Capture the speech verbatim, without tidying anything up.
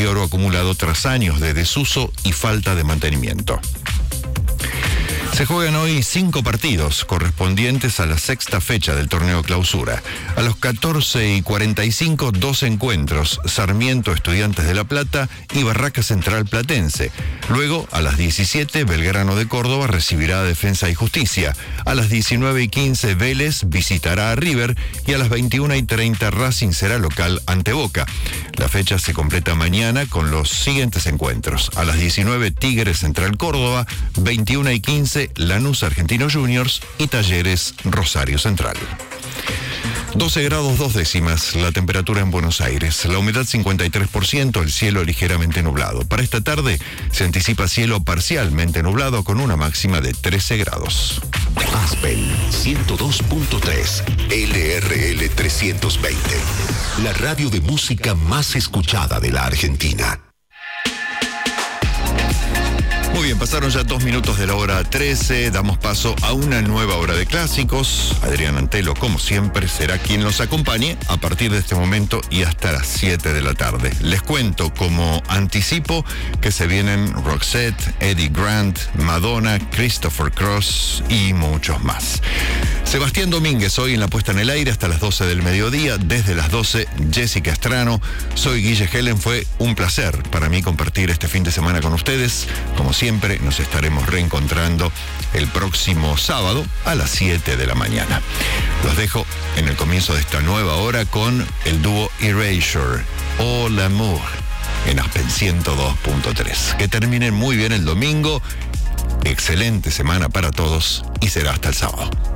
deterioro acumulado tras años de desuso y falta de mantenimiento. Se juegan hoy cinco partidos correspondientes a la sexta fecha del torneo Clausura. A los catorce y cuarenta y cinco, dos encuentros: Sarmiento, Estudiantes de La Plata y Barraca Central Platense. Luego, a las diecisiete, Belgrano de Córdoba recibirá a Defensa y Justicia. A las diecinueve y quince, Vélez visitará a River y a las veintiuna y treinta, Racing será local ante Boca. La fecha se completa mañana con los siguientes encuentros. A las diecinueve, Tigres Central Córdoba, veintiuna y quince, Lanús Argentino Juniors y Talleres Rosario Central. doce grados dos décimas la temperatura en Buenos Aires, la humedad cincuenta y tres por ciento, el cielo ligeramente nublado. Para esta tarde se anticipa cielo parcialmente nublado con una máxima de trece grados. Aspen ciento dos punto tres, L R L trescientos veinte, la radio de música más escuchada de la Argentina. Muy bien, pasaron ya dos minutos de la hora trece, damos paso a una nueva hora de clásicos. Adrián Antelo, como siempre, será quien los acompañe a partir de este momento y hasta las siete de la tarde. Les cuento como anticipo que se vienen Roxette, Eddie Grant, Madonna, Christopher Cross y muchos más. Sebastián Domínguez hoy en la puesta en el aire hasta las doce del mediodía. Desde las doce, Jessica Estrano. Soy Guille Helen. Fue un placer para mí compartir este fin de semana con ustedes. Como siempre, nos estaremos reencontrando el próximo sábado a las siete de la mañana. Los dejo en el comienzo de esta nueva hora con el dúo Erasure, Oh L'amour, en Aspen ciento dos punto tres. Que terminen muy bien el domingo. Excelente semana para todos y será hasta el sábado.